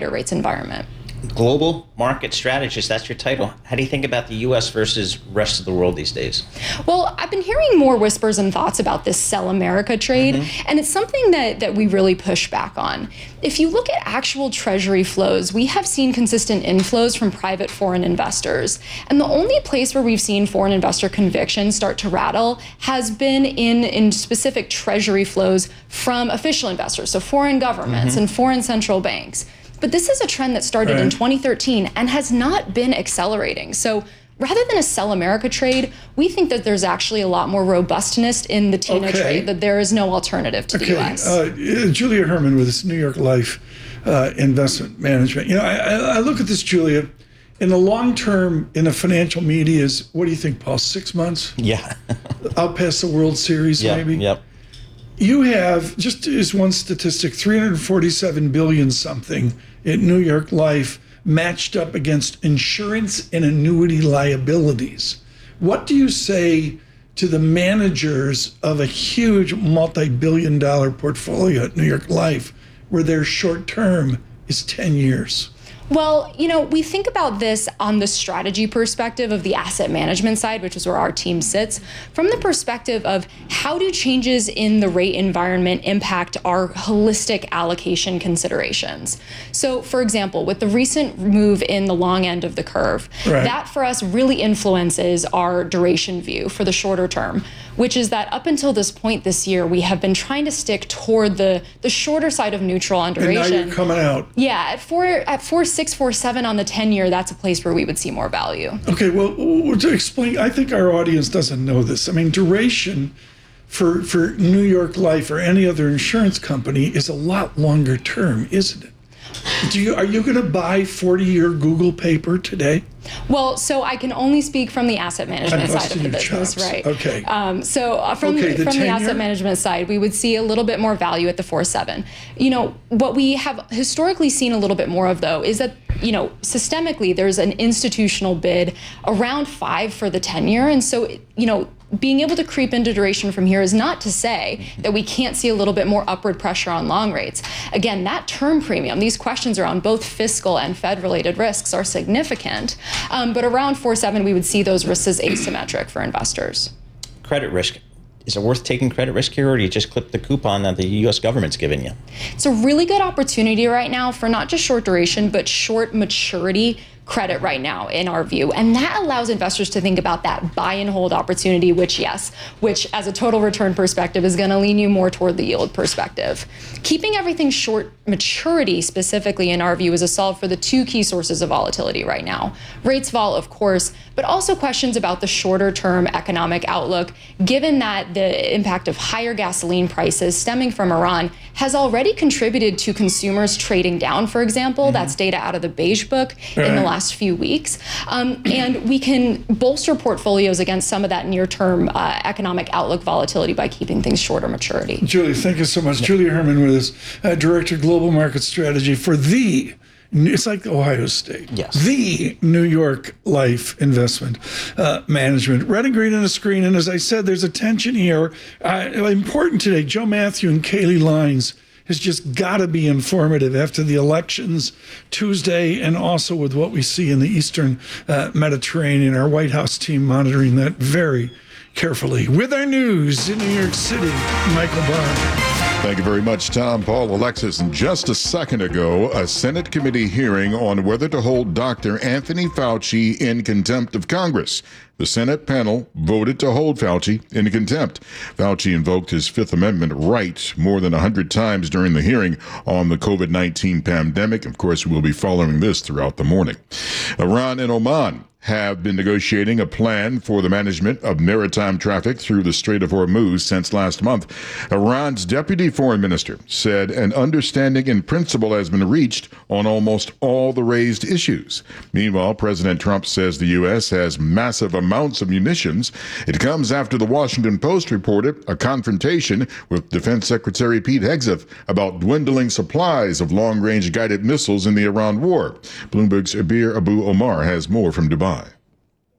higher rates environment. Global market strategist, that's your title. How do you think about the U.S. versus rest of the world these days? Well, I've been hearing more whispers and thoughts about this Sell America trade, and it's something that we really push back on. If you look at actual treasury flows, we have seen consistent inflows from private foreign investors. And the only place where we've seen foreign investor conviction start to rattle has been in specific treasury flows from official investors, so foreign governments and foreign central banks. But this is a trend that started in 2013 and has not been accelerating. So rather than a Sell America trade, we think that there's actually a lot more robustness in the TINA trade, that there is no alternative to the U.S. Julia Herman with this New York Life Investment Management. You know, I look at this, Julia, in the long term, in the financial media is, what do you think, Paul, 6 months? Yeah. Out past the World Series, maybe? Yep. You have, just as one statistic, 347 billion something at New York Life matched up against insurance and annuity liabilities. What do you say to the managers of a huge multi-billion-dollar portfolio at New York Life where their short term is 10 years? Well, you know, we think about this on the strategy perspective of the asset management side, which is where our team sits, from the perspective of how do changes in the rate environment impact our holistic allocation considerations. So, for example, with the recent move in the long end of the curve, that for us really influences our duration view for the shorter term, which is that up until this point this year, we have been trying to stick toward the shorter side of neutral on duration. And now you're coming out. Yeah, at 4.6, 4.7 on the 10-year, that's a place where we would see more value. Okay, well, to explain, I think our audience doesn't know this. I mean, duration for New York Life or any other insurance company is a lot longer term, isn't it? Are you going to buy 40-year Google paper today? Well, so I can only speak from the asset management side of the business, right? Okay. So from the asset management side, we would see a little bit more value at the 4.7. You know, what we have historically seen a little bit more of, though, is that, you know, systemically, there's an institutional bid around 5 for the 10-year. And so, you know, being able to creep into duration from here is not to say that we can't see a little bit more upward pressure on long rates. Again, that term premium, these questions around both fiscal and Fed-related risks are significant. But around 4.7, we would see those risks as asymmetric for investors. Credit risk. Is it worth taking credit risk here, or do you just clip the coupon that the U.S. government's giving you? It's a really good opportunity right now for not just short duration, but short maturity credit right now, in our view. And that allows investors to think about that buy and hold opportunity, which as a total return perspective is going to lean you more toward the yield perspective. Keeping everything short maturity specifically, in our view, is a solve for the two key sources of volatility right now. Rates vol, of course, but also questions about the shorter term economic outlook, given that the impact of higher gasoline prices stemming from Iran has already contributed to consumers trading down, for example. That's data out of the Beige Book in the last few weeks. And we can bolster portfolios against some of that near-term economic outlook volatility by keeping things shorter maturity. Julie, thank you so much. Julia Herman with us, Director of Global Market Strategy for it's like Ohio State. Yes. The New York Life Investment Management. Red and green on the screen. And as I said, there's a tension here. Important today, Joe Matthew and Kaylee Lines has just got to be informative after the elections Tuesday, and also with what we see in the Eastern Mediterranean. Our White House team monitoring that very carefully. With our news in New York City, Michael Barr. Thank you very much, Tom, Paul, Alexis. And just a second ago, a Senate committee hearing on whether to hold Dr. Anthony Fauci in contempt of Congress. The Senate panel voted to hold Fauci in contempt. Fauci invoked his Fifth Amendment right more than 100 times during the hearing on the COVID-19 pandemic. Of course, we'll be following this throughout the morning. Iran and Oman have been negotiating a plan for the management of maritime traffic through the Strait of Hormuz since last month. Iran's deputy foreign minister said an understanding in principle has been reached on almost all the raised issues. Meanwhile, President Trump says the U.S. has massive amounts of munitions. It comes after the Washington Post reported a confrontation with Defense Secretary Pete Hegseth about dwindling supplies of long-range guided missiles in the Iran war. Bloomberg's Abir Abu Omar has more from Dubai.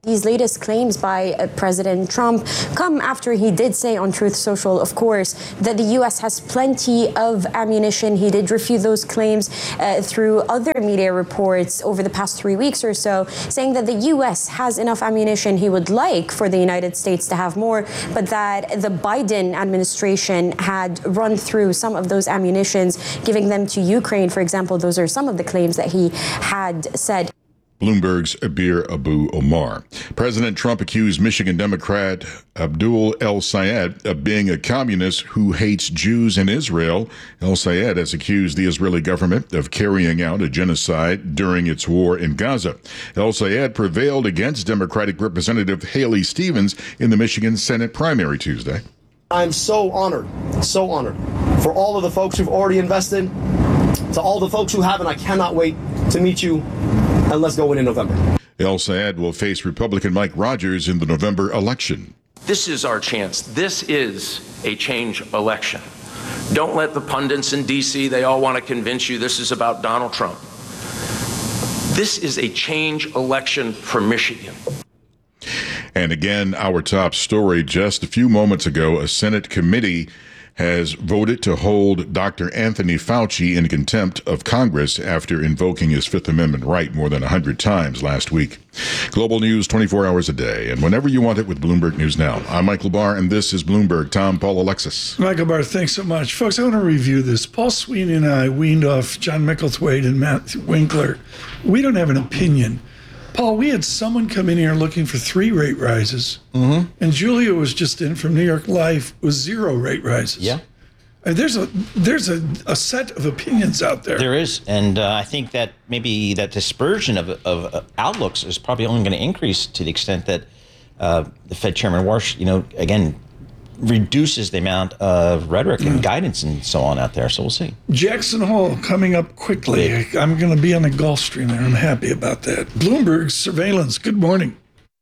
These latest claims by President Trump come after he did say on Truth Social, of course, that the U.S. has plenty of ammunition. He did refute those claims through other media reports over the past 3 weeks or so, saying that the U.S. has enough ammunition. He would like for the United States to have more, but that the Biden administration had run through some of those ammunitions, giving them to Ukraine, for example. Those are some of the claims that he had said. Bloomberg's Abir Abu Omar. President Trump accused Michigan Democrat Abdul El Sayed of being a communist who hates Jews in Israel. El Sayed has accused the Israeli government of carrying out a genocide during its war in Gaza. El Sayed prevailed against Democratic Representative Haley Stevens in the Michigan Senate primary Tuesday. I'm so honored for all of the folks who've already invested, to all the folks who haven't. I cannot wait to meet you. And let's go in November. El Sayed will face Republican Mike Rogers in the November election. This is our chance. This is a change election. Don't let the pundits in D.C., they all want to convince you this is about Donald Trump. This is a change election for Michigan. And again, our top story just a few moments ago, a Senate committee has voted to hold Dr. Anthony Fauci in contempt of Congress after invoking his Fifth Amendment right more than 100 times last week. Global news 24 hours a day, and whenever you want it with Bloomberg News Now. I'm Michael Barr, and this is Bloomberg. Tom, Paul, Alexis. Michael Barr, thanks so much. Folks, I want to review this. Paul Sweeney and I weaned off John Micklethwaite and Matt Winkler. We don't have an opinion. Paul, we had someone come in here looking for 3 rate rises, and Julia was just in from New York Life with 0 rate rises. Yeah. And there's a set of opinions out there. There is, and I think that maybe that dispersion of outlooks is probably only going to increase to the extent that the Fed Chairman Warsh, again, reduces the amount of rhetoric and guidance and so on out there. So we'll see. Jackson Hole coming up quickly. I'm going to be on the Gulfstream there. I'm happy about that. Bloomberg surveillance. Good morning.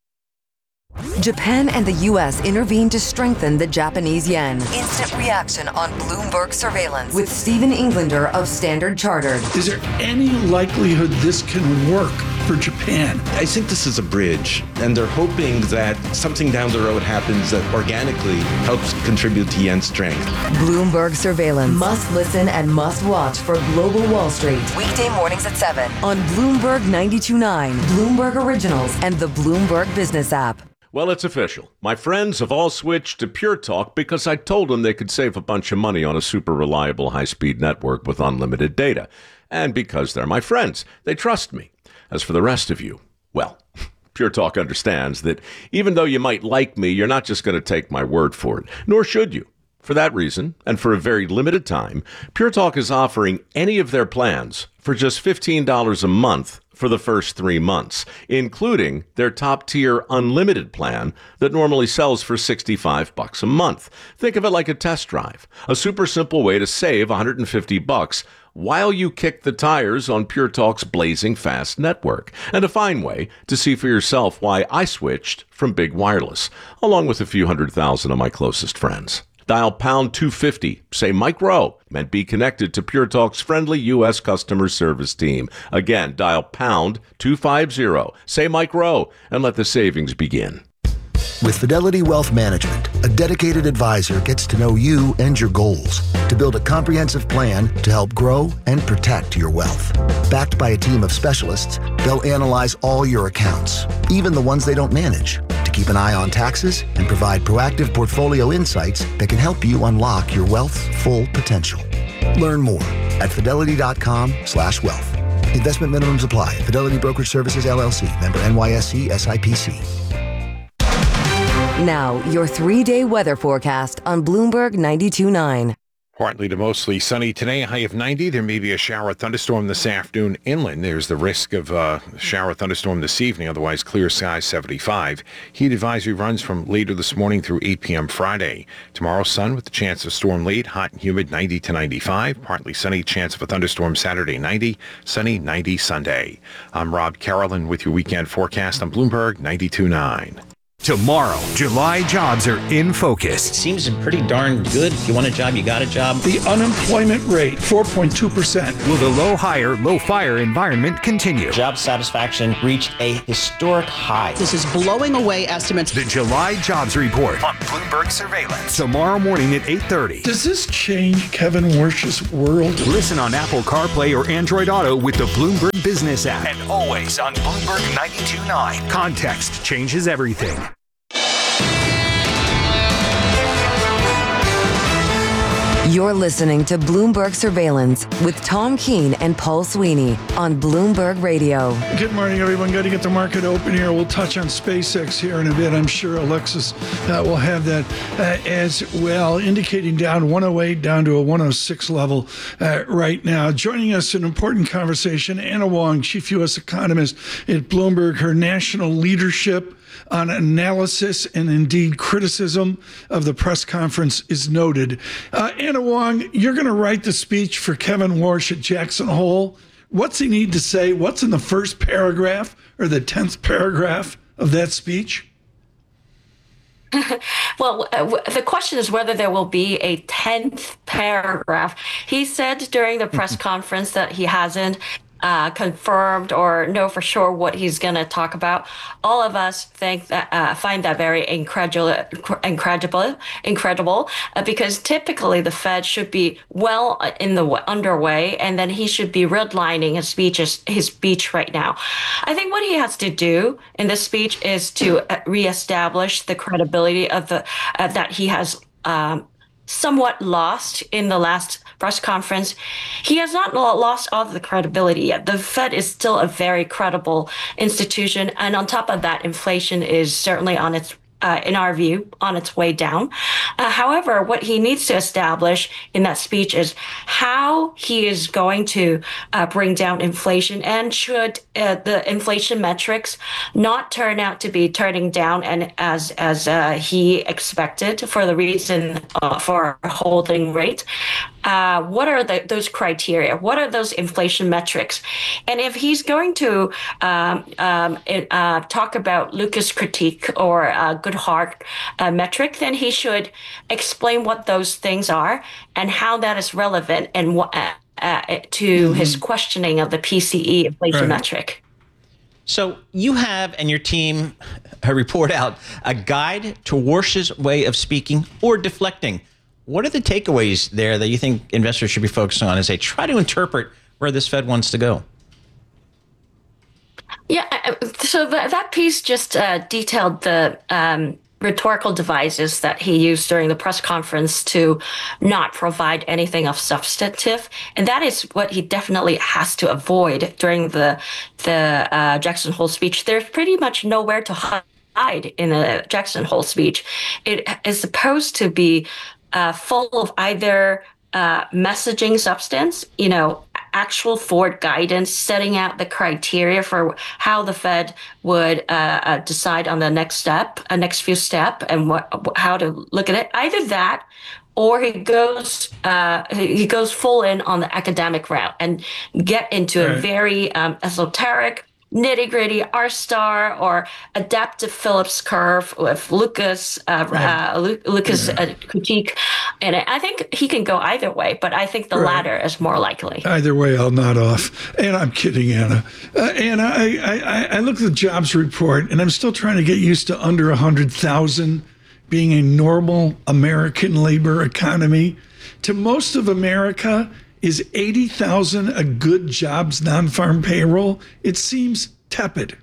Japan and the U.S. intervened to strengthen the Japanese yen. Instant reaction on Bloomberg surveillance with Stephen Englander of Standard Chartered. Is there any likelihood this can work for Japan? I think this is a bridge, and they're hoping that something down the road happens that organically helps contribute to yen strength. Bloomberg surveillance. Must listen and must watch for Global Wall Street. Weekday mornings at 7 on Bloomberg 92.9, Bloomberg Originals, and the Bloomberg Business app. Well, it's official. My friends have all switched to Pure Talk because I told them they could save a bunch of money on a super reliable high-speed network with unlimited data. And because they're my friends, they trust me. As for the rest of you, well, Pure Talk understands that even though you might like me, you're not just going to take my word for it, nor should you. For that reason, and for a very limited time, Pure Talk is offering any of their plans for just $15 a month for the first 3 months, including their top-tier unlimited plan that normally sells for $65 a month. Think of it like a test drive, a super simple way to save $150 while you kick the tires on Pure Talk's blazing fast network, and a fine way to see for yourself why I switched from Big Wireless, along with a few 100,000 of my closest friends. Dial pound 250, say Mike Rowe, and be connected to Pure Talk's friendly U.S. customer service team. Again, dial pound 250, say Mike Rowe, and let the savings begin. With Fidelity Wealth Management, a dedicated advisor gets to know you and your goals to build a comprehensive plan to help grow and protect your wealth. Backed by a team of specialists, they'll analyze all your accounts, even the ones they don't manage, to keep an eye on taxes and provide proactive portfolio insights that can help you unlock your wealth's full potential. Learn more at fidelity.com/wealth. Investment minimums apply. Fidelity Brokerage Services, LLC. Member NYSE SIPC. Now, your 3-day weather forecast on Bloomberg 92.9. Partly to mostly sunny today, a high of 90. There may be a shower or thunderstorm this afternoon inland. There's the risk of a shower or thunderstorm this evening, otherwise clear skies 75. Heat advisory runs from later this morning through 8 p.m. Friday. Tomorrow, sun with the chance of storm late, hot and humid 90 to 95. Partly sunny, chance of a thunderstorm Saturday 90, sunny 90 Sunday. I'm Rob Carolyn with your weekend forecast on Bloomberg 92.9. Tomorrow, July jobs are in focus. Seems pretty darn good. If you want a job, you got a job. The unemployment rate, 4.2%. Will the low hire, low fire environment continue? Job satisfaction reached a historic high. This is blowing away estimates. The July jobs report on Bloomberg Surveillance. Tomorrow morning at 8:30. Does this change Kevin Warsh's world? Listen on Apple CarPlay or Android Auto with the Bloomberg Business app. And always on Bloomberg 92.9. Context changes everything. You're listening to Bloomberg Surveillance with Tom Keene and Paul Sweeney on Bloomberg Radio. Good morning, everyone. Got to get the market open here. We'll touch on SpaceX here in a bit. I'm sure Alexis will have that as well, indicating down 108 down to a 106 level right now. Joining us, an important conversation, Anna Wong, Chief U.S. Economist at Bloomberg. Her national leadership on analysis and indeed criticism of the press conference is noted. Anna Wong, you're going to write the speech for Kevin Warsh at Jackson Hole. What's he need to say? What's in the first paragraph or the 10th paragraph of that speech? Well, the question is whether there will be a 10th paragraph. He said during the press conference that he hasn't confirmed or know for sure what he's going to talk about. All of us find that very incredible, because typically the Fed should be well underway, and then he should be redlining his speech right now. I think what he has to do in this speech is to reestablish the credibility of the that he has somewhat lost in the last press conference. He has not lost all of the credibility yet. The Fed is still a very credible institution. And on top of that, inflation is certainly on its in our view, on its way down. However, what he needs to establish in that speech is how he is going to bring down inflation, and should the inflation metrics not turn out to be turning down and as he expected for the reason for holding rate. What are those criteria? What are those inflation metrics? And if he's going to talk about Lucas critique or Goodhart metric, then he should explain what those things are and how that is relevant and to his questioning of the PCE inflation metric. So you have, and your team report out, a guide to Warsh's way of speaking or deflecting. What are the takeaways there that you think investors should be focusing on as they try to interpret where this Fed wants to go? Yeah, so that piece just detailed the rhetorical devices that he used during the press conference to not provide anything of substantive. And that is what he definitely has to avoid during the Jackson Hole speech. There's pretty much nowhere to hide in a Jackson Hole speech. It is supposed to be full of either messaging substance, actual forward guidance, setting out the criteria for how the Fed would decide on the next few steps, and how to look at it. Either that, or he goes full in on the academic route and get into a very esoteric, nitty-gritty R-star or adaptive Phillips curve with Lucas critique. And I think he can go either way, but I think the latter is more likely. Either way, I'll nod off. And I'm kidding, Anna. Anna, I look at the jobs report, and I'm still trying to get used to under 100,000 being a normal American labor economy. To most of America, is 80,000 a good jobs non-farm payroll? It seems tepid.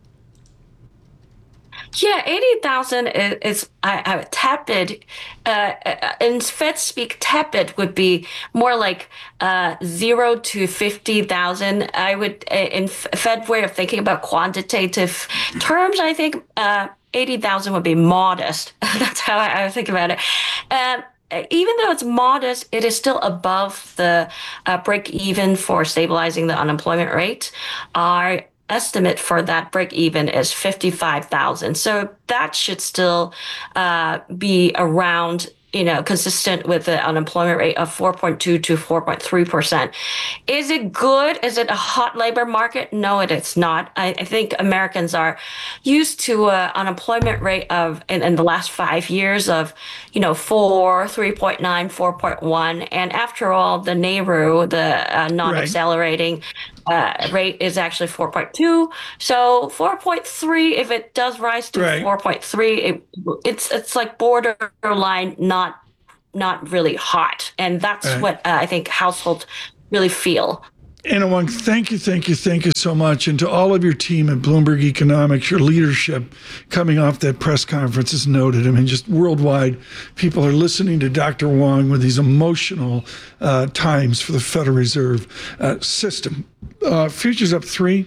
Yeah, 80,000 is tepid. In Fed speak, tepid would be more like 0 to 50,000. I would, in Fed way of thinking about quantitative terms, I think 80,000 would be modest. That's how I think about it. Even though it's modest, it is still above the break even for stabilizing the unemployment rate. Our estimate for that break even is 55,000. So that should still be around consistent with the unemployment rate of 4.2 to 4.3%. Is it good? Is it a hot labor market? No, it is not. I think Americans are used to unemployment rate of in the last 5 years of 4, 3.9, 4.1, and after all, the NAIRU, the non-accelerating rate is actually 4.2. So 4.3, if it does rise to 4.3, it's like borderline, not really hot, and that's what I think households really feel. Anna Wong, thank you so much. And to all of your team at Bloomberg Economics, your leadership coming off that press conference is noted. I mean, just worldwide, people are listening to Dr. Wong with these emotional times for the Federal Reserve system. Futures up 3.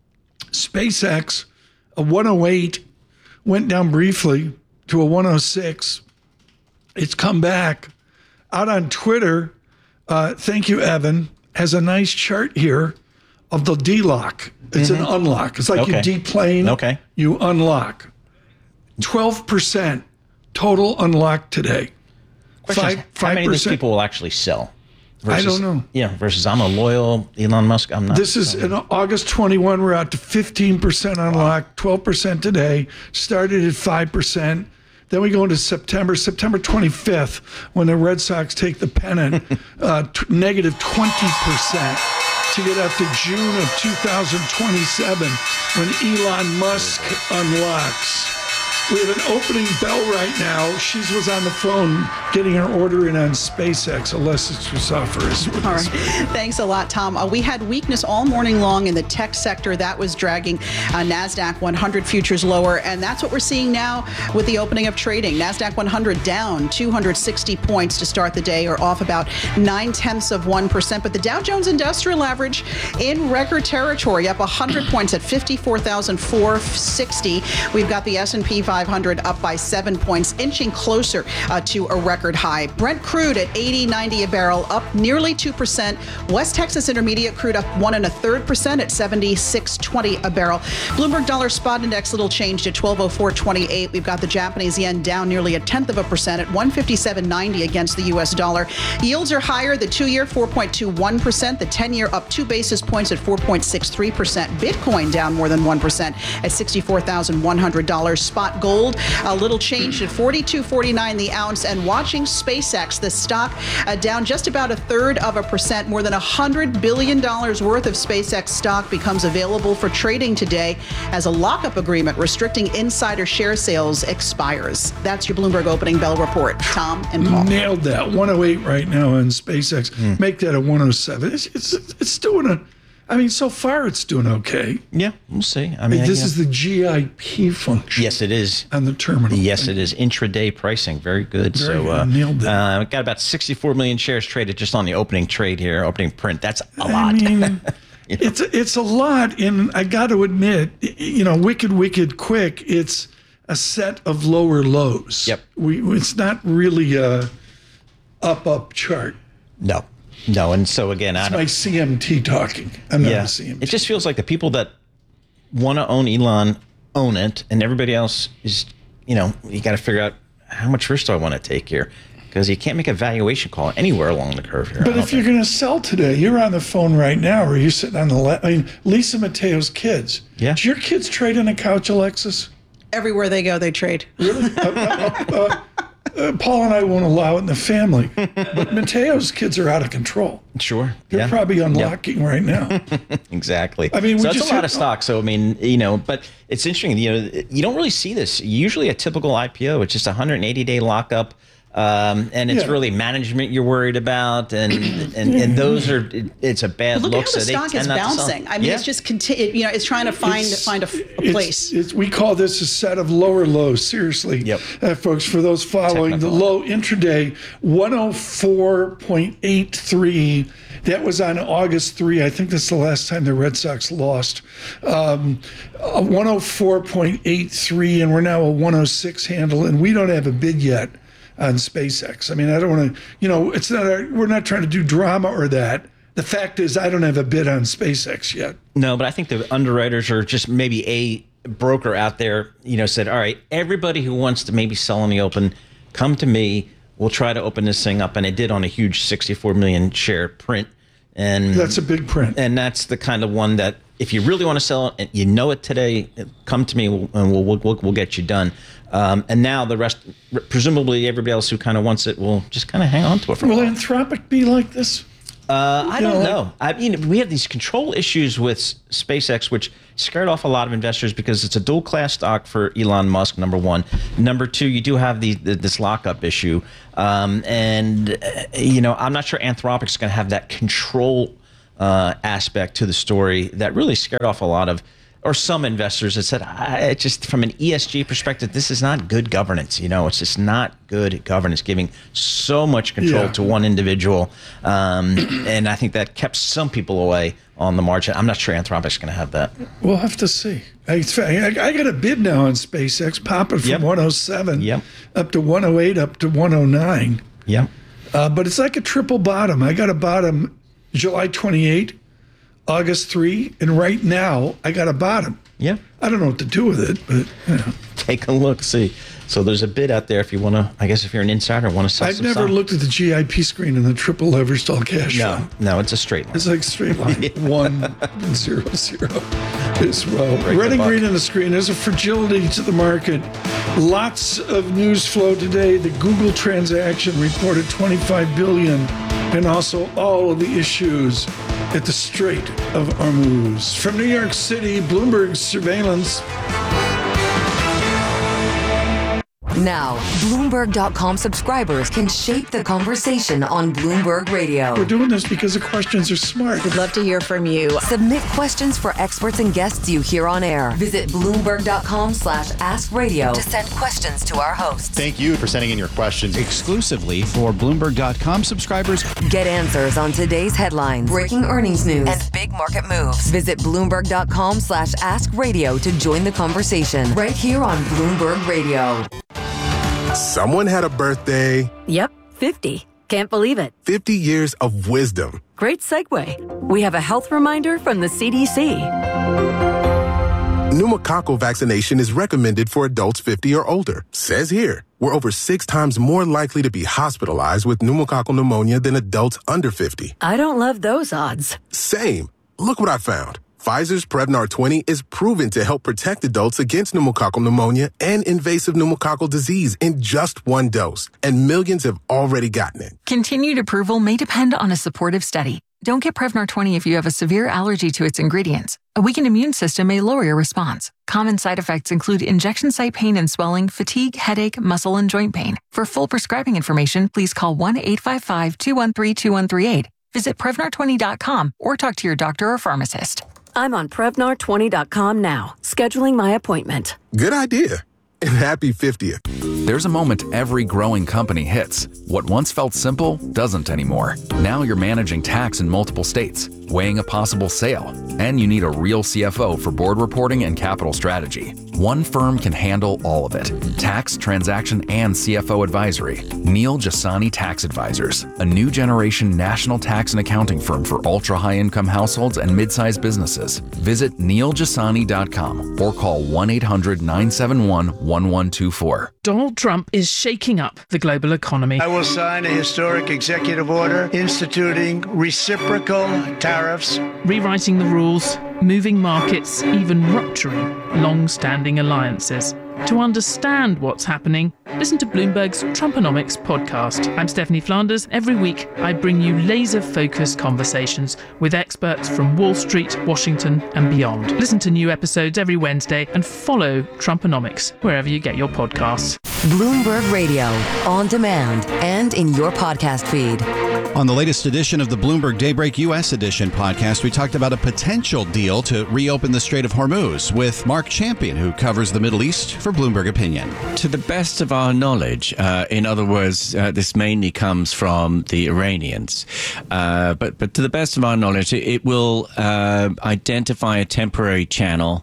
SpaceX, a 108, went down briefly to a 106. It's come back. Out on Twitter, thank you, Evan, has a nice chart here of the D-lock. It's an unlock. It's like you deplane, you unlock. 12% total unlock today. Question is, how many of those people will actually sell? Versus, I don't know. Yeah, versus I'm a loyal Elon Musk. I'm not. This is in August 21. We're out to 15% unlock, 12% today. Started at 5%. Then we go into September 25th, when the Red Sox take the pennant, negative 20% to get up to June of 2027, when Elon Musk unlocks. We have an opening bell right now. She was on the phone getting her order in on SpaceX. Alessis Trusaffer is with us. All right. Thanks a lot, Tom. We had weakness all morning long in the tech sector. That was dragging NASDAQ 100 futures lower. And that's what we're seeing now with the opening of trading. NASDAQ 100 down 260 points to start the day, or off about 0.9%. But the Dow Jones Industrial Average in record territory, up 100 points at 54,460. We've got the S&P 500 up by 7 points, inching closer to a record high. Brent crude at $80.90 a barrel, up nearly 2%. West Texas Intermediate crude up 1 1/3% at $76.20 a barrel. Bloomberg Dollar Spot Index little change to 1204.28. We've got the Japanese yen down nearly 0.1% at 157.90 against the U.S. dollar. Yields are higher. The 2-year 4.21%. The 10-year up 2 basis points at 4.63%. Bitcoin down more than 1% at $64,100. Spot gold, a little change at $42.49 the ounce. And watching SpaceX, the stock down just about 1/3%. More than $100 billion worth of SpaceX stock becomes available for trading today as a lockup agreement restricting insider share sales expires. That's your Bloomberg opening bell report. Tom and Paul. Nailed that. 108 right now on SpaceX. Make that a 107. It's doing so far it's doing okay. Yeah, we'll see. I mean, this is the GIP function. Yes, it is. On the terminal. Yes, it is. Intraday pricing. Very good. Very good. Nailed that. We got about 64 million shares traded just on the opening trade here, opening print. That's a lot. I mean, it's a lot. And I got to admit, wicked quick, it's a set of lower lows. Yep. It's not really a up chart. No, and so again, it's my CMT talking. I'm not a CMT. It just feels like the people that want to own Elon own it, and everybody else is, you got to figure out how much risk do I want to take here, because you can't make a valuation call anywhere along the curve here. But if you're going to sell today, you're on the phone right now, or you're sitting on the left. I mean, Lisa Mateo's kids. Yeah. Do your kids trade on a couch, Alexis? Everywhere they go, they trade. Really? Paul and I won't allow it in the family, but Mateo's kids are out of control. Sure. They're probably unlocking right now. Exactly. I mean, so that's a lot of stock. So, I mean, but it's interesting, you don't really see this. Usually a typical IPO, it's just a 180-day lockup. And it's really management you're worried about, and those are, it's a bad look. Look how the so stock is bouncing. I mean, it's just it's trying to find a place. We call this a set of lower lows. Seriously, folks. For those following the low intraday, 104.83. That was on August 3. I think that's the last time the Red Sox lost. 104.83, and we're now a 106 handle, and we don't have a bid yet on SpaceX. I mean, I don't want to, it's not, we're not trying to do drama or that. The fact is, I don't have a bid on SpaceX yet. No, but I think the underwriters are just maybe a broker out there, said, all right, everybody who wants to maybe sell in the open, come to me. we'll try to open this thing up. And it did on a huge 64 million share print. And that's a big print. And that's the kind of one that if you really want to sell it and you know it today, come to me and we'll get you done. And now the rest, presumably everybody else who kind of wants it will just kind of hang on to it for a while. Will Anthropic be like this? I don't know. I mean, we have these control issues with SpaceX, which scared off a lot of investors because it's a dual class stock for Elon Musk, number one. Number two, you do have this lockup issue. And I'm not sure Anthropic's going to have that control aspect to the story that really scared off a lot of, or some investors that said, just from an ESG perspective, this is not good governance. It's just not good governance, giving so much control to one individual. And I think that kept some people away on the margin. I'm not sure Anthropic's going to have that. We'll have to see. I got a bid now on SpaceX, popping from 107 up to 108, up to 109. Yeah. But it's like a triple bottom. I got a bottom July 28, August 3, and right now I got a bottom. Yeah. I don't know what to do with it, but take a look, see. So there's a bid out there if you want to, I guess if you're an insider, want to sell I've never looked at the GIP screen in the triple leveraged all cash fund. No, it's a straight line. It's like straight line. 1 0 0 as well. Red and green on the screen. There's a fragility to the market. Lots of news flow today. The Google transaction reported $25 billion, and also all of the issues at the Strait of Hormuz. From New York City, Bloomberg surveillance. Now, Bloomberg.com subscribers can shape the conversation on Bloomberg Radio. We're doing this because the questions are smart. We'd love to hear from you. Submit questions for experts and guests you hear on air. Visit Bloomberg.com/AskRadio to send questions to our hosts. Thank you for sending in your questions. Exclusively for Bloomberg.com subscribers. Get answers on today's headlines, breaking earnings news, and big market moves. Visit Bloomberg.com/AskRadio to join the conversation right here on Bloomberg Radio. Someone had a birthday. Yep, 50. Can't believe it. 50 years of wisdom. Great segue. We have a health reminder from the CDC. Pneumococcal vaccination is recommended for adults 50 or older. Says here, we're over 6 times more likely to be hospitalized with pneumococcal pneumonia than adults under 50. I don't love those odds. Same. Look what I found. Pfizer's Prevnar 20 is proven to help protect adults against pneumococcal pneumonia and invasive pneumococcal disease in just 1 dose, and millions have already gotten it. Continued approval may depend on a supportive study. Don't get Prevnar 20 if you have a severe allergy to its ingredients. A weakened immune system may lower your response. Common side effects include injection site pain and swelling, fatigue, headache, muscle, and joint pain. For full prescribing information, please call 1-855-213-2138. Visit Prevnar20.com or talk to your doctor or pharmacist. I'm on Prevnar20.com now, scheduling my appointment. Good idea. And happy 50th. There's a moment every growing company hits. What once felt simple doesn't anymore. Now you're managing tax in multiple states, weighing a possible sale, and you need a real CFO for board reporting and capital strategy. One firm can handle all of it. Tax, transaction, and CFO advisory. Neil Jasani Tax Advisors, a new generation national tax and accounting firm for ultra-high income households and mid-sized businesses. Visit neiljasani.com or call 1-800-971-1124. Donald Trump is shaking up the global economy. I will sign a historic executive order instituting reciprocal tariffs, rewriting the rules, moving markets, even rupturing long-standing alliances. To understand what's happening, listen to Bloomberg's Trumponomics podcast. I'm Stephanie Flanders. Every week, I bring you laser-focused conversations with experts from Wall Street, Washington, and beyond. Listen to new episodes every Wednesday and follow Trumponomics wherever you get your podcasts. Bloomberg Radio, on demand and in your podcast feed. On the latest edition of the Bloomberg Daybreak U.S. Edition podcast, we talked about a potential deal to reopen the Strait of Hormuz with Mark Champion, who covers the Middle East for Bloomberg Opinion. To the best of our knowledge, in other words, this mainly comes from the Iranians, but to the best of our knowledge, it will identify a temporary channel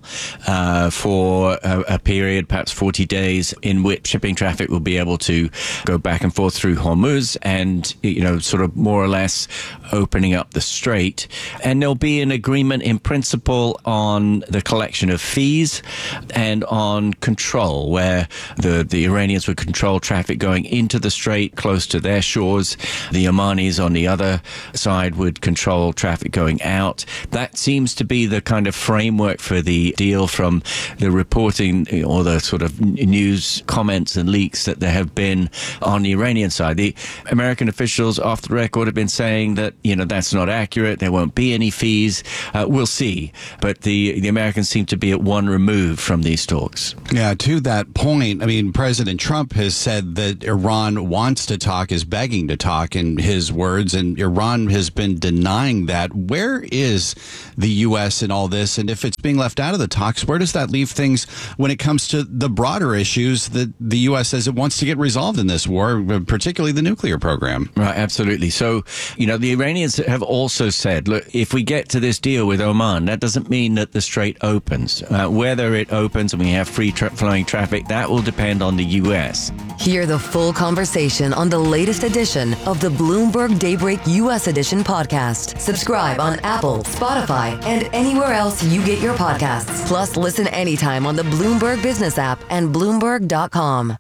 for a period, perhaps 40 days, in which shipping traffic will be able to go back and forth through Hormuz and, sort of more or less opening up the strait. And there'll be an agreement in principle on the collection of fees and on control, where the Iranians would control traffic going into the strait close to their shores. The Omanis on the other side would control traffic going out. That seems to be the kind of framework for the deal from the reporting or the sort of news comments and leaks that there have been on the Iranian side. The American officials off the record have been saying that, that's not accurate. There won't be any fees. We'll see. But the Americans seem to be at one remove from these talks. Yeah, to that point, I mean, President Trump has said that Iran wants to talk, is begging to talk in his words, and Iran has been denying that. Where is the U.S. in all this? And if it's being left out of the talks, where does that leave things when it comes to the broader issues that the U.S. says it wants to get resolved in this war, particularly the nuclear program? Right, absolutely. So, the Iranians have also said, look, if we get to this deal with Oman, that doesn't mean that the strait opens. Whether it opens and we have free flowing traffic, that will depend on the U.S. Hear the full conversation on the latest edition of the Bloomberg Daybreak U.S. Edition podcast. Subscribe on Apple, Spotify, and anywhere else you get your podcasts. Plus, listen anytime on the Bloomberg Business app and Bloomberg.com.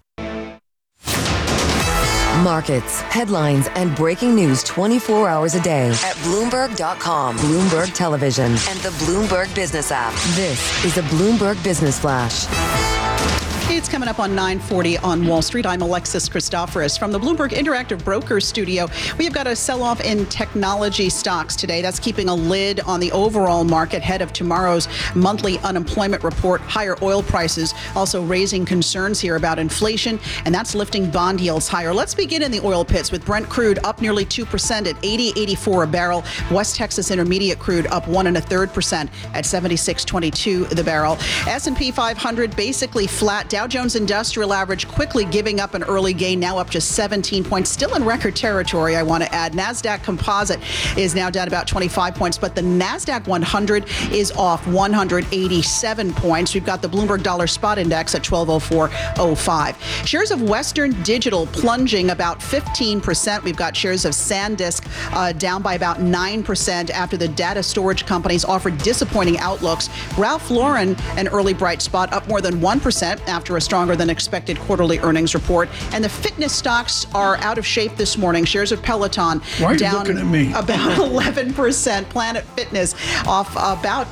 Markets, headlines, and breaking news 24 hours a day at Bloomberg.com, Bloomberg Television, and the Bloomberg Business app. This is a Bloomberg Business Flash. It's coming up on 9:40 on Wall Street. I'm Alexis Christoforous from the Bloomberg Interactive Brokers studio. We have got a sell-off in technology stocks today. That's keeping a lid on the overall market ahead of tomorrow's monthly unemployment report. Higher oil prices also raising concerns here about inflation, and that's lifting bond yields higher. Let's begin in the oil pits with Brent crude up nearly 2% at $80.84 a barrel. West Texas Intermediate crude up 1.33% at $76.22 the barrel. S&P 500 basically flat. Dow Jones Industrial Average quickly giving up an early gain, now up just 17 points, still in record territory, I want to add. NASDAQ Composite is now down about 25 points, but the NASDAQ 100 is off 187 points. We've got the Bloomberg Dollar Spot Index at 1204.05. Shares of Western Digital plunging about 15%. We've got shares of SanDisk down by about 9% after the data storage companies offered disappointing outlooks. Ralph Lauren, an early bright spot, up more than 1% after a stronger than expected quarterly earnings report. And the fitness stocks are out of shape this morning. Shares of Peloton down about 11%. Planet Fitness off about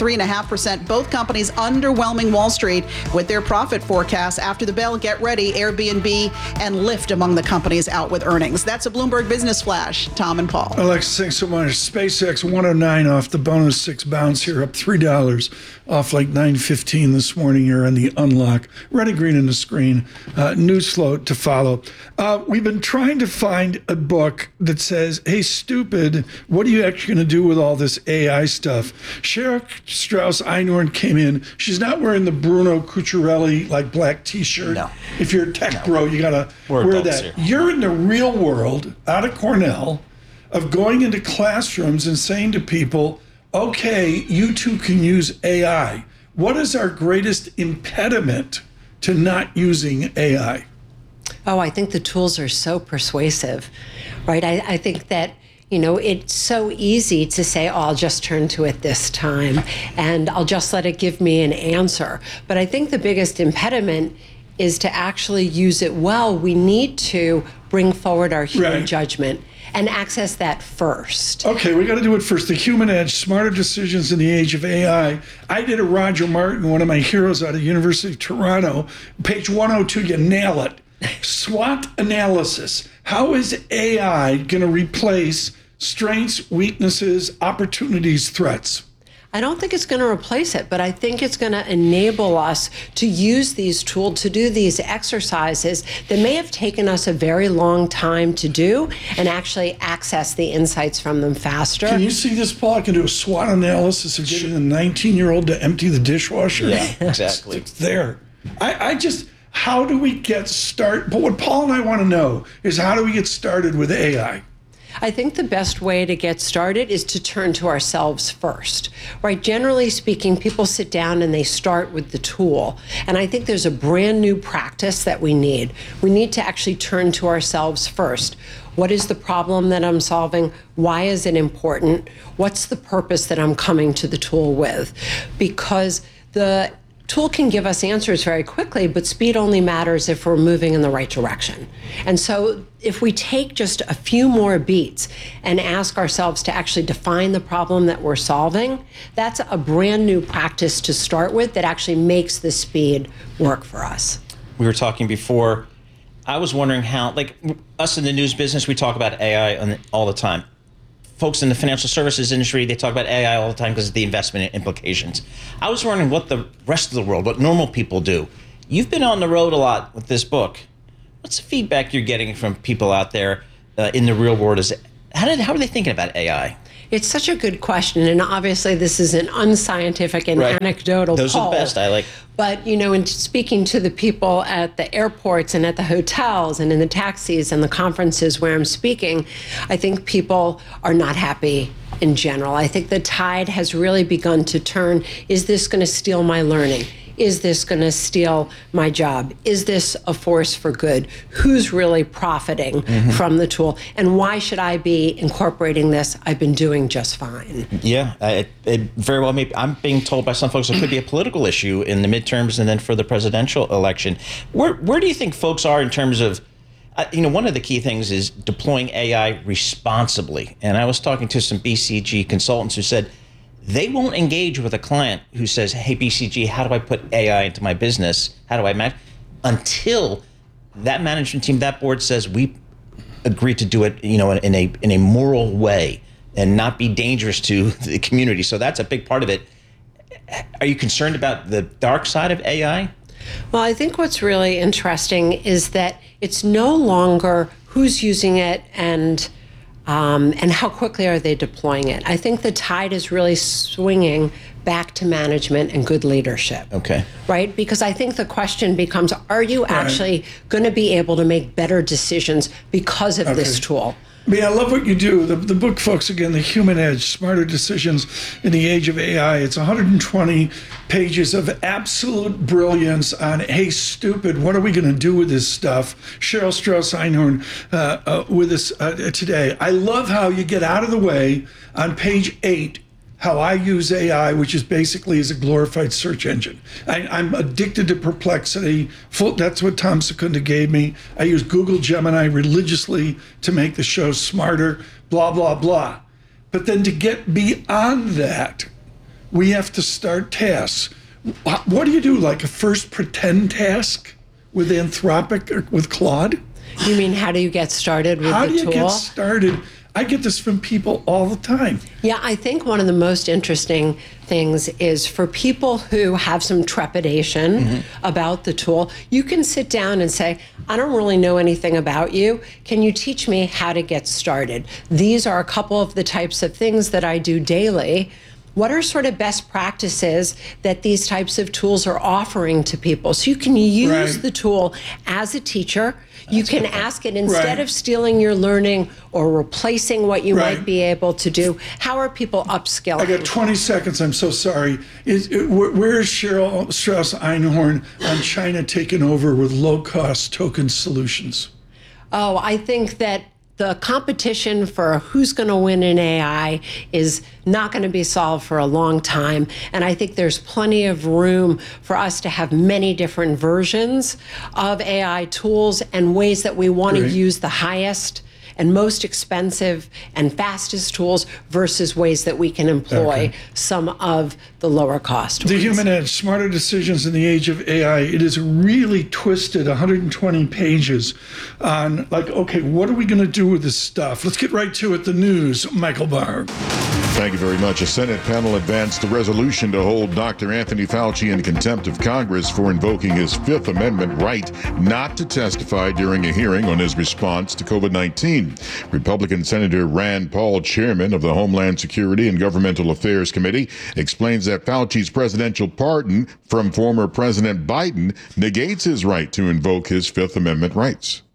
3.5%. Both companies underwhelming Wall Street with their profit forecasts. After the bell, get ready. Airbnb and Lyft among the companies out with earnings. That's a Bloomberg Business Flash. Tom and Paul. Alexis, thanks so much. SpaceX 109 off the bonus 6 bounce here, up $3 off like 9:15 this morning here on the unlock. Red and green in the screen. News flow to follow. We've been trying to find a book that says, hey, stupid, what are you actually going to do with all this AI stuff? Sheryl Strauss Einhorn came in. She's not wearing the Bruno Cucciarelli like black T-shirt. No. If you're a tech bro, you got to wear that. Here. You're in the real world, out of Cornell, of going into classrooms and saying to people, okay, you too can use AI. What is our greatest impediment to not using AI? Oh, I think the tools are so persuasive, right? I think that, it's so easy to say, oh, I'll just turn to it this time and I'll just let it give me an answer. But I think the biggest impediment is to actually use it well. We need to bring forward our human judgment and access that first. Okay, we got to do it first. The human edge, smarter decisions in the age of AI. I did a Roger Martin, one of my heroes out of University of Toronto. Page 102, you nail it. SWOT analysis. How is AI going to replace strengths, weaknesses, opportunities, threats? I don't think it's going to replace it, but I think it's going to enable us to use these tools, to do these exercises that may have taken us a very long time to do and actually access the insights from them faster. Can you see this, Paul? I can do a SWOT analysis of getting a 19-year-old to empty the dishwasher. Yeah, exactly. It's there. I just, how do we get started? But what Paul and I want to know is how do we get started with AI? I think the best way to get started is to turn to ourselves first, right? Generally speaking, people sit down and they start with the tool. And I think there's a brand new practice that we need. We need to actually turn to ourselves first. What is the problem that I'm solving? Why is it important? What's the purpose that I'm coming to the tool with? Because the tool can give us answers very quickly, but speed only matters if we're moving in the right direction. And so if we take just a few more beats and ask ourselves to actually define the problem that we're solving, that's a brand new practice to start with that actually makes the speed work for us. We were talking before. I was wondering how, like us in the news business, we talk about AI all the time. Folks in the financial services industry, they talk about AI all the time because of the investment implications. I was wondering what the rest of the world, what normal people do. You've been on the road a lot with this book. What's the feedback you're getting from people out there in the real world? How are they thinking about AI? It's such a good question, and obviously this is an unscientific and anecdotal Those poll. are the best. I like. But, you know, in speaking to the people at the airports and at the hotels and in the taxis and the conferences where I'm speaking, I think people are not happy in general. I think the tide has really begun to turn. Is this going to steal my learning? Is this going to steal my job? Is this a force for good? Who's really profiting from the tool? And why should I be incorporating this? I've been doing just fine. Yeah, it very well may. I'm being told by some folks it could be a political issue in the midterms and then for the presidential election. Where do you think folks are in terms of, one of the key things is deploying AI responsibly. And I was talking to some BCG consultants who said, they won't engage with a client who says, hey, BCG, how do I put AI into my business? How do I manage? Until that management team, that board says we agree to do it, in a moral way and not be dangerous to the community. So that's a big part of it. Are you concerned about the dark side of AI? Well, I think what's really interesting is that it's no longer who's using it and how quickly are they deploying it. I think the tide is really swinging back to management and good leadership. Okay. Right? Because I think the question becomes, are you actually going to be able to make better decisions because of this tool? I mean, I love what you do. The book, folks, again, The Human Edge, Smarter Decisions in the Age of AI. It's 120 pages of absolute brilliance on, hey, stupid, what are we going to do with this stuff? Cheryl Strauss Einhorn with us today. I love how you get out of the way on page 8, how I use AI, which is basically as a glorified search engine. I'm addicted to Perplexity. That's what Tom Secunda gave me. I use Google Gemini religiously to make the show smarter, blah, blah, blah. But then to get beyond that, we have to start tasks. What do you do, like a first pretend task with Anthropic or with Claude? You mean, how do you get started with the tool? How do you get started? I get this from people all the time. Yeah, I think one of the most interesting things is for people who have some trepidation about the tool, you can sit down and say, I don't really know anything about you. Can you teach me how to get started? These are a couple of the types of things that I do daily. What are sort of best practices that these types of tools are offering to people? So you can use the tool as a teacher. You can ask it, instead of stealing your learning or replacing what you might be able to do, how are people upskilling? I got 20 seconds. I'm so sorry. Where is Cheryl Strauss Einhorn on China taking over with low-cost token solutions? Oh, I think that the competition for who's going to win in AI is not going to be solved for a long time. And I think there's plenty of room for us to have many different versions of AI tools and ways that we want to use the highest and most expensive and fastest tools versus ways that we can employ some of the lower cost ones. The Human Edge, Smarter Decisions in the Age of AI. It is really twisted, 120 pages on, like, okay, what are we going to do with this stuff? Let's get right to it. The news, Michael Barr. Thank you very much. A Senate panel advanced a resolution to hold Dr. Anthony Fauci in contempt of Congress for invoking his Fifth Amendment right not to testify during a hearing on his response to COVID-19. Republican Senator Rand Paul, chairman of the Homeland Security and Governmental Affairs Committee, explains that Fauci's presidential pardon from former President Biden negates his right to invoke his Fifth Amendment rights.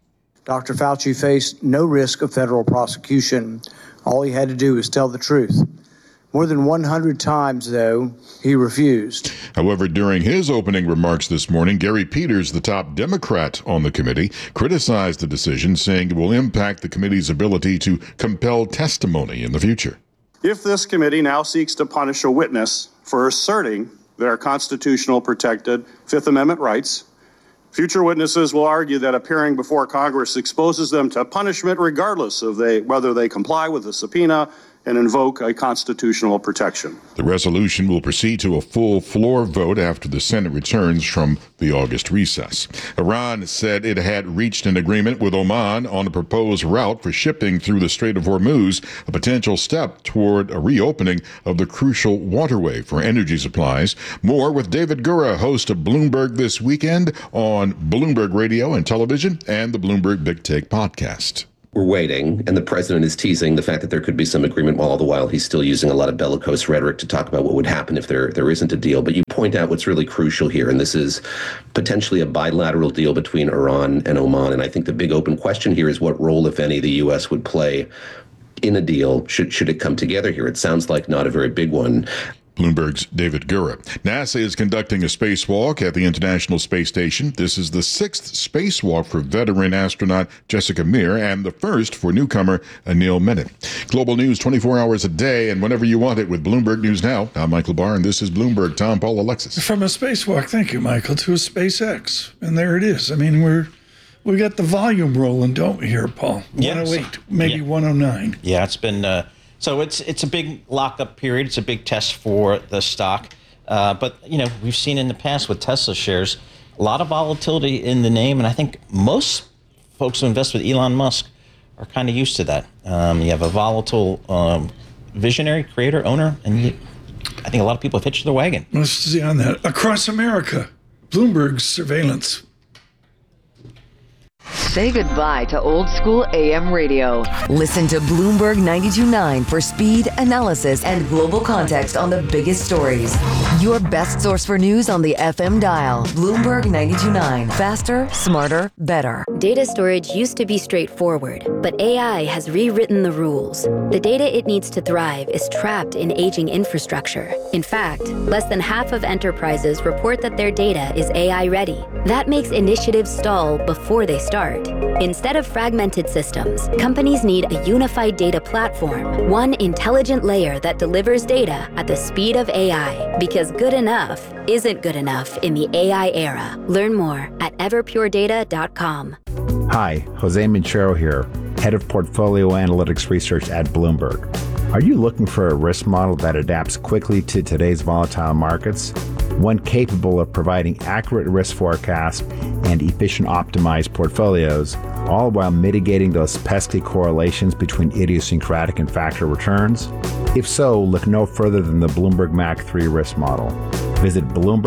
Dr. Fauci faced no risk of federal prosecution. All he had to do was tell the truth. More than 100 times, though, he refused. However, during his opening remarks this morning, Gary Peters, the top Democrat on the committee, criticized the decision, saying it will impact the committee's ability to compel testimony in the future. If this committee now seeks to punish a witness for asserting their constitutional protected Fifth Amendment rights, future witnesses will argue that appearing before Congress exposes them to punishment regardless of whether they comply with the subpoena and invoke a constitutional protection. The resolution will proceed to a full floor vote after the Senate returns from the August recess. Iran said it had reached an agreement with Oman on a proposed route for shipping through the Strait of Hormuz, a potential step toward a reopening of the crucial waterway for energy supplies. More with David Gura, host of Bloomberg This Weekend on Bloomberg Radio and Television and the Bloomberg Big Take podcast. We're waiting, and the president is teasing the fact that there could be some agreement, while all the while he's still using a lot of bellicose rhetoric to talk about what would happen if there isn't a deal. But you point out what's really crucial here, and this is potentially a bilateral deal between Iran and Oman. And I think the big open question here is what role, if any, the U.S. would play in a deal should it come together here. It sounds like not a very big one. Bloomberg's David Gura. NASA is conducting a spacewalk at the International Space Station. This is the 6th spacewalk for veteran astronaut Jessica Meir and the first for newcomer Anil Mehta. Global news 24 hours a day and whenever you want it with Bloomberg News Now. I'm Michael Barr, and this is Bloomberg. Tom, Paul, Alexis. From a spacewalk, thank you, Michael, to a SpaceX. And there it is. I mean, we got the volume rolling, don't we here, Paul? 108, maybe 109. Yeah, it's been... So it's a big lockup period. It's a big test for the stock. But, we've seen in the past with Tesla shares, a lot of volatility in the name. And I think most folks who invest with Elon Musk are kind of used to that. You have a volatile visionary, creator, owner, and I think a lot of people have hitched their wagon. Let's see on that. Across America, Bloomberg's surveillance. Say goodbye to old school AM radio. Listen to Bloomberg 92.9 for speed, analysis, and global context on the biggest stories. Your best source for news on the FM dial. Bloomberg 92.9. Faster, smarter, better. Data storage used to be straightforward, but AI has rewritten the rules. The data it needs to thrive is trapped in aging infrastructure. In fact, less than half of enterprises report that their data is AI ready. That makes initiatives stall before they start. Instead of fragmented systems, companies need a unified data platform, one intelligent layer that delivers data at the speed of AI, because good enough isn't good enough in the AI era. Learn more at everpuredata.com. Hi, Jose Minchero here, Head of Portfolio Analytics Research at Bloomberg. Are you looking for a risk model that adapts quickly to today's volatile markets? One capable of providing accurate risk forecasts and efficient optimized portfolios, all while mitigating those pesky correlations between idiosyncratic and factor returns? If so, look no further than the Bloomberg MAC 3 risk model. Visit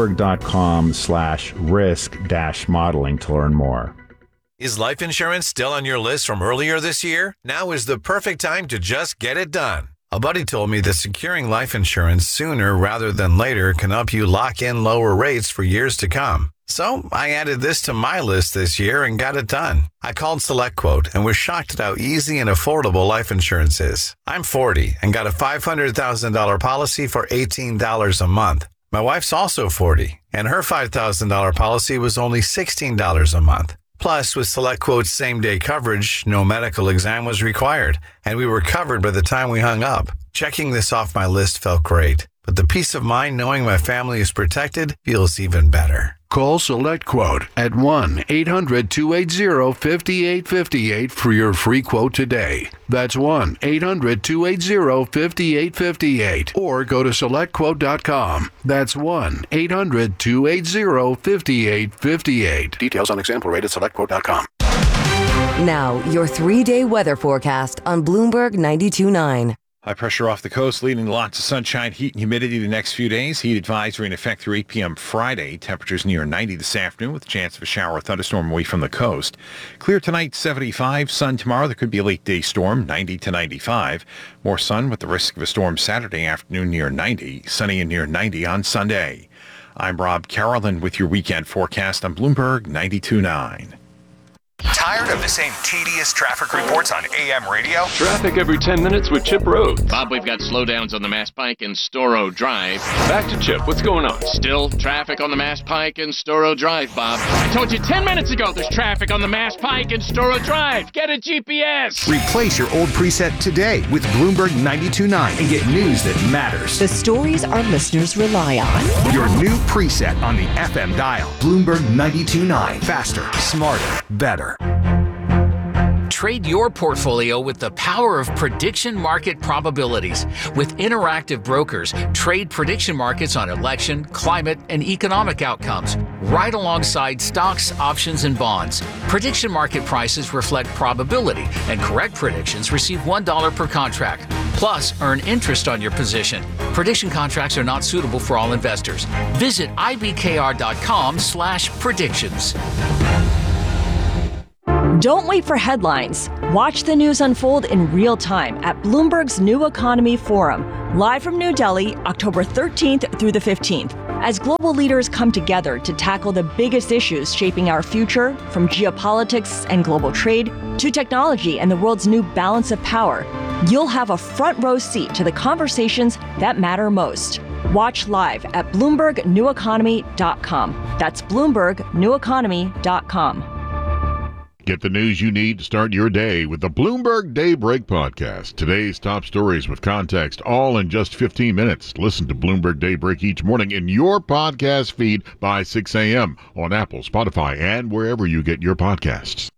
bloomberg.com/risk-modeling to learn more. Is life insurance still on your list from earlier this year? Now is the perfect time to just get it done. A buddy told me that securing life insurance sooner rather than later can help you lock in lower rates for years to come. So I added this to my list this year and got it done. I called SelectQuote and was shocked at how easy and affordable life insurance is. I'm 40 and got a $500,000 policy for $18 a month. My wife's also 40 and her $5,000 policy was only $16 a month. Plus, with SelectQuote's same-day coverage, no medical exam was required, and we were covered by the time we hung up. Checking this off my list felt great, but the peace of mind knowing my family is protected feels even better. Call SelectQuote at 1-800-280-5858 for your free quote today. That's 1-800-280-5858. Or go to SelectQuote.com. That's 1-800-280-5858. Details on example rate at SelectQuote.com. Now, your 3-day weather forecast on Bloomberg 92.9. High pressure off the coast, leading to lots of sunshine, heat, and humidity the next few days. Heat advisory in effect through 8 p.m. Friday. Temperatures near 90 this afternoon with a chance of a shower or thunderstorm away from the coast. Clear tonight, 75. Sun tomorrow. There could be a late-day storm, 90 to 95. More sun with the risk of a storm Saturday afternoon near 90. Sunny and near 90 on Sunday. I'm Rob Carolyn with your weekend forecast on Bloomberg 92.9. Tired of the same tedious traffic reports on AM radio? Traffic every 10 minutes with Chip Rhodes. Bob, we've got slowdowns on the Mass Pike and Storrow Drive. Back to Chip. What's going on? Still traffic on the Mass Pike and Storrow Drive, Bob. I told you 10 minutes ago there's traffic on the Mass Pike and Storrow Drive. Get a GPS. Replace your old preset today with Bloomberg 92.9 and get news that matters. The stories our listeners rely on. Your new preset on the FM dial. Bloomberg 92.9. Faster, smarter, better. Trade your portfolio with the power of prediction market probabilities. With Interactive Brokers, trade prediction markets on election, climate, and economic outcomes, right alongside stocks, options, and bonds. Prediction market prices reflect probability, and correct predictions receive $1 per contract. Plus, earn interest on your position. Prediction contracts are not suitable for all investors. Visit ibkr.com/predictions. Don't wait for headlines. Watch the news unfold in real time at Bloomberg's New Economy Forum, live from New Delhi, October 13th through the 15th. As global leaders come together to tackle the biggest issues shaping our future, from geopolitics and global trade to technology and the world's new balance of power, you'll have a front row seat to the conversations that matter most. Watch live at BloombergNewEconomy.com. That's BloombergNewEconomy.com. Get the news you need to start your day with the Bloomberg Daybreak podcast. Today's top stories with context, all in just 15 minutes. Listen to Bloomberg Daybreak each morning in your podcast feed by 6 a.m. on Apple, Spotify, and wherever you get your podcasts.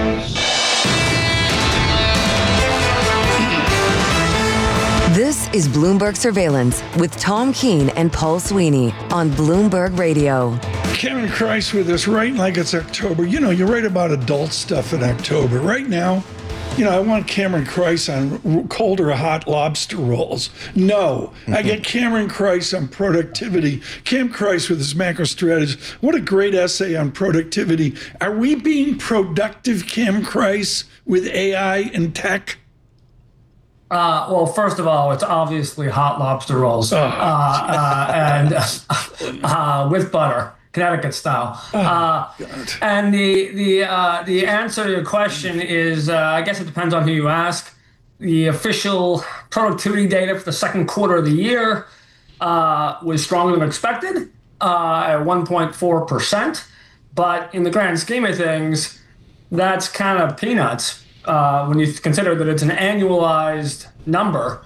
This is Bloomberg Surveillance with Tom Keene and Paul Sweeney on Bloomberg Radio. Cameron Christ with us, writing like it's October. You know, you write about adult stuff in October. Right now, you know, I want Cameron Christ on cold or hot lobster rolls. No, I get Cameron Christ on productivity. Cam Christ with his macro strategy. What a great essay on productivity. Are we being productive, Cam Christ, with AI and tech? Well, first of all, it's obviously hot lobster rolls and with butter, Connecticut style. And the answer to your question is, I guess it depends on who you ask. The official productivity data for the second quarter of the year was stronger than expected at 1.4%. But in the grand scheme of things, that's kind of peanuts. When you consider that it's an annualized number.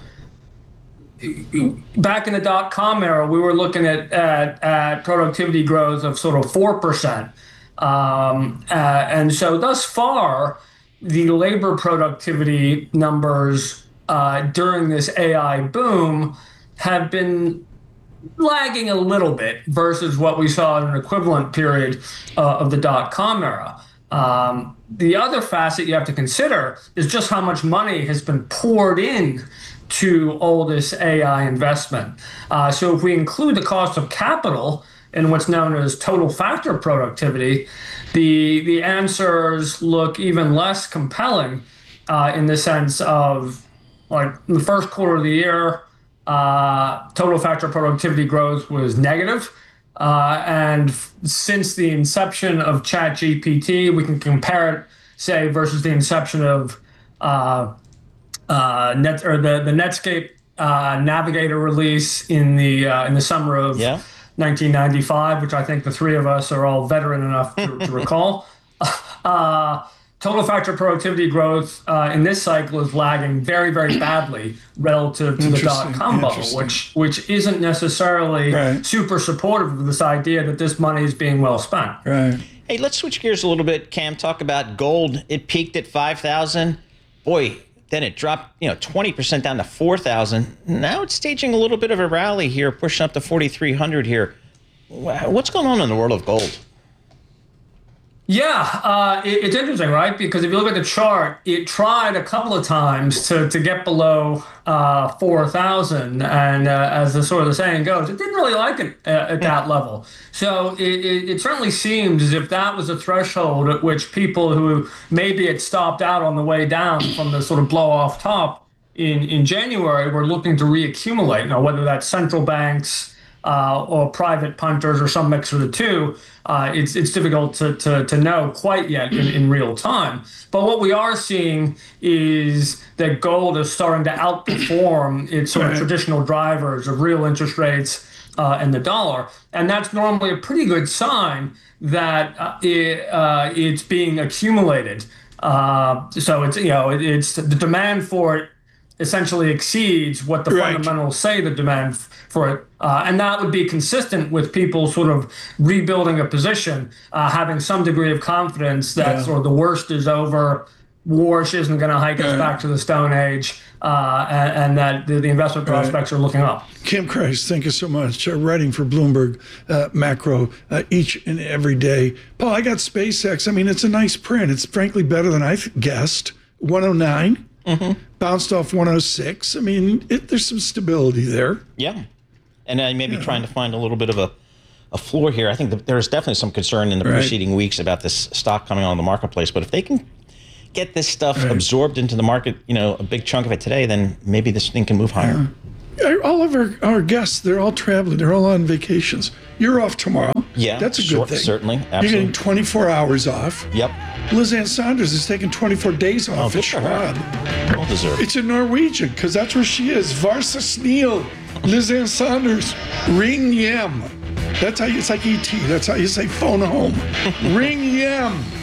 Back in the dot-com era, we were looking at productivity growth of sort of 4%. And so thus far, the labor productivity numbers during this AI boom have been lagging a little bit versus what we saw in an equivalent period of the dot-com era. The other facet you have to consider is just how much money has been poured in to all this AI investment. So if we include the cost of capital in what's known as total factor productivity, the answers look even less compelling in the sense of, like, in the first quarter of the year, total factor productivity growth was negative. And since the inception of ChatGPT, we can compare it, say, versus the inception of the Netscape Navigator release in the summer of 1995, which I think the three of us are all veteran enough to recall. Total factor productivity growth in this cycle is lagging very, very badly relative to the dot-com bubble, which isn't necessarily super supportive of this idea that this money is being well spent. Right. Hey, let's switch gears a little bit, Cam. Talk about gold. It peaked at 5,000. Boy, then it dropped 20% down to 4,000. Now it's staging a little bit of a rally here, pushing up to 4,300 here. What's going on in the world of gold? Yeah, it's interesting, right? Because if you look at the chart, it tried a couple of times to get below 4,000, and as the saying goes, it didn't really like it at that level. So it certainly seems as if that was a threshold at which people who maybe had stopped out on the way down from the sort of blow off top in January were looking to reaccumulate. Now, whether that's central banks or private punters or some mix of the two. It's difficult to know quite yet in real time. But what we are seeing is that gold is starting to outperform its sort of traditional drivers of real interest rates and the dollar. And that's normally a pretty good sign that it's being accumulated. So it's the demand for it essentially exceeds what the fundamentals say the demand for it. And that would be consistent with people sort of rebuilding a position, having some degree of confidence that sort of the worst is over, Warsh isn't going to hike us back to the Stone Age, and that the investment prospects are looking up. Kim Kreis, thank you so much. Writing for Bloomberg Macro each and every day. Paul, I got SpaceX. I mean, it's a nice print. It's frankly better than I guessed. 109. Bounced off 106. I mean, there's some stability there. Yeah. And I may be trying to find a little bit of a floor here. I think that there's definitely some concern in the preceding weeks about this stock coming on the marketplace. But if they can get this stuff absorbed into the market, a big chunk of it today, then maybe this thing can move higher. All of our guests, they're all traveling. They're all on vacations. You're off tomorrow. Yeah, that's a good thing. Certainly, absolutely. You're getting 24 hours off. Yep. Liz Ann Saunders is taking 24 days off at Schwab. Well deserved. It's in Norwegian, because that's where she is. Varsa Sneal, Liz Ann Saunders, Ring Yem. That's how it's like ET. That's how you say phone home. Ring Yem.